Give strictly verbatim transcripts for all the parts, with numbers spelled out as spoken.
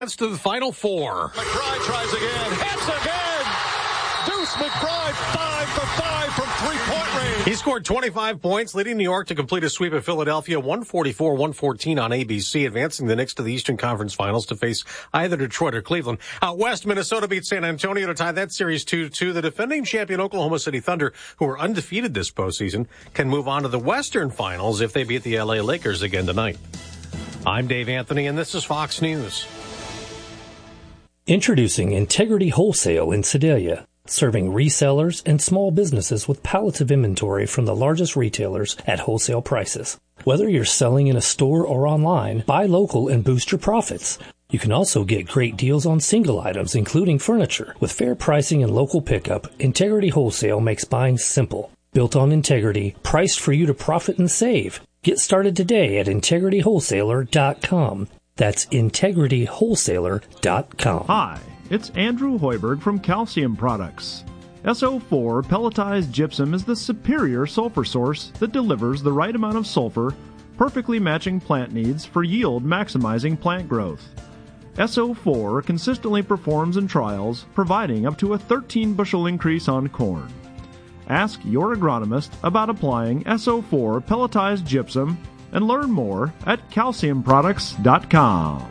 That's to the Final Four. McBride tries again. Hits again. Deuce McBride, five for five from three-point range. He scored twenty-five points, leading New York to complete a sweep of Philadelphia, one forty-four one fourteen on A B C, advancing the Knicks to the Eastern Conference Finals to face either Detroit or Cleveland. Out west, Minnesota beat San Antonio to tie that series two two. The defending champion Oklahoma City Thunder, who are undefeated this postseason, can move on to the Western Finals if they beat the L A Lakers again tonight. I'm Dave Anthony, and this is Fox News. Introducing Integrity Wholesale in Sedalia, serving resellers and small businesses with pallets of inventory from the largest retailers at wholesale prices. Whether you're selling in a store or online, buy local and boost your profits. You can also get great deals on single items, including furniture. With fair pricing and local pickup, Integrity Wholesale makes buying simple. Built on integrity, priced for you to profit and save. Get started today at integrity wholesaler dot com. That's integrity wholesaler dot com. Hi, it's Andrew Hoiberg from Calcium Products. S O four pelletized gypsum is the superior sulfur source that delivers the right amount of sulfur, perfectly matching plant needs for yield maximizing plant growth. S O four consistently performs in trials, providing up to a thirteen bushel increase on corn. Ask your agronomist about applying S O four pelletized gypsum and learn more at calcium products dot com.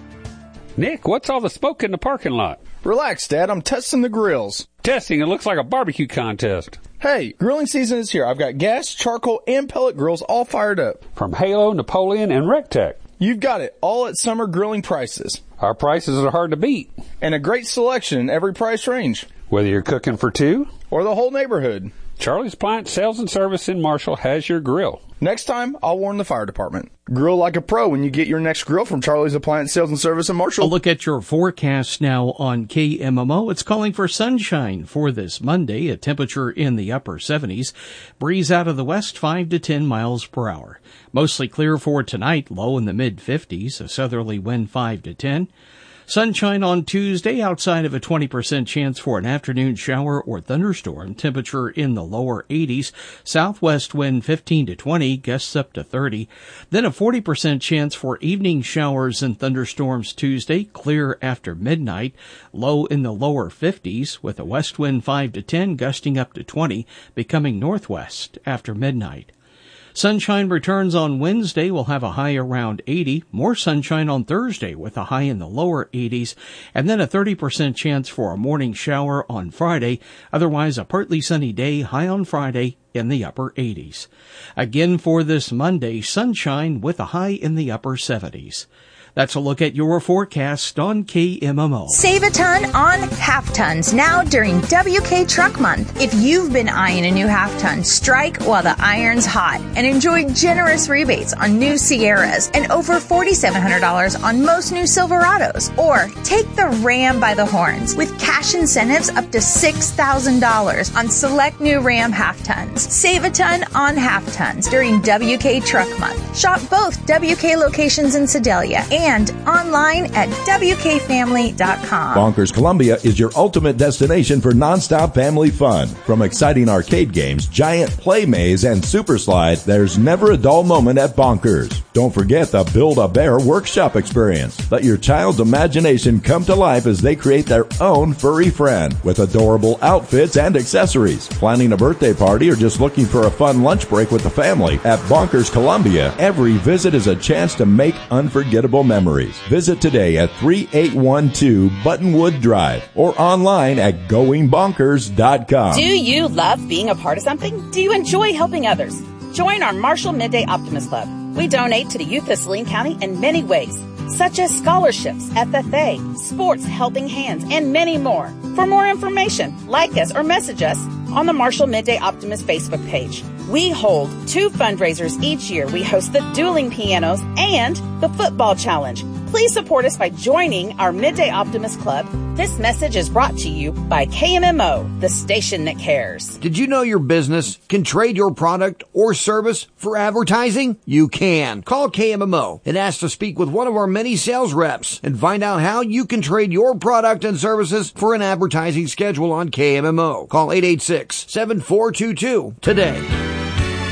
Nick, what's all the smoke in the parking lot? Relax, Dad. I'm testing the grills. Testing? It looks like a barbecue contest. Hey, grilling season is here. I've got gas, charcoal, and pellet grills all fired up. From Halo, Napoleon, and Rectech. You've got it. All at summer grilling prices. Our prices are hard to beat. And a great selection in every price range. Whether you're cooking for two or the whole neighborhood. Charlie's Appliance Sales and Service in Marshall has your grill. Next time, I'll warn the fire department. Grill like a pro when you get your next grill from Charlie's Appliance Sales and Service in Marshall. A look at your forecast now on K M M O. It's calling for sunshine for this Monday, a temperature in the upper seventies. Breeze out of the west, five to ten miles per hour. Mostly clear for tonight, low in the mid-fifties, a southerly wind five to ten. Sunshine on Tuesday, outside of a twenty percent chance for an afternoon shower or thunderstorm. Temperature in the lower eighties. Southwest wind fifteen to twenty, gusts up to thirty. Then a forty percent chance for evening showers and thunderstorms Tuesday. Clear after midnight. Low in the lower fifties with a west wind five to ten, gusting up to twenty, becoming northwest after midnight. Sunshine returns on Wednesday. We'll have a high around eighty. More sunshine on Thursday with a high in the lower eighties. And then a thirty percent chance for a morning shower on Friday. Otherwise, a partly sunny day, high on Friday in the upper eighties. Again for this Monday, sunshine with a high in the upper seventies. That's a look at your forecast on K M M O. Save a ton on half tons now during W K Truck Month. If you've been eyeing a new half ton, strike while the iron's hot and enjoy generous rebates on new Sierras and over four thousand seven hundred dollars on most new Silverados. Or take the Ram by the horns with cash incentives up to six thousand dollars on select new Ram half tons. Save a ton on half tons during W K Truck Month. Shop both W K locations in Sedalia and and online at W K family dot com. Bonkers Columbia is your ultimate destination for nonstop family fun. From exciting arcade games, giant play maze, and super slide, there's never a dull moment at Bonkers. Don't forget the Build-A-Bear workshop experience. Let your child's imagination come to life as they create their own furry friend with adorable outfits and accessories. Planning a birthday party or just looking for a fun lunch break with the family? At Bonkers Columbia, every visit is a chance to make unforgettable memories. Memories. Visit today at thirty-eight twelve Buttonwood Drive or online at going bonkers dot com. Do you love being a part of something? Do you enjoy helping others? Join our Marshall Midday Optimist Club. We donate to the youth of Saline County in many ways, such as scholarships, F F A, sports, helping hands, and many more. For more information, like us or message us on the Marshall Midday Optimist Facebook page. We hold two fundraisers each year. We host the Dueling Pianos and the Football Challenge. Please support us by joining our Midday Optimist Club. This message is brought to you by K M M O, the station that cares. Did you know your business can trade your product or service for advertising? You can. Call K M M O and ask to speak with one of our many sales reps and find out how you can trade your product and services for an advertising schedule on K M M O. Call eight eight six, seven four two two today.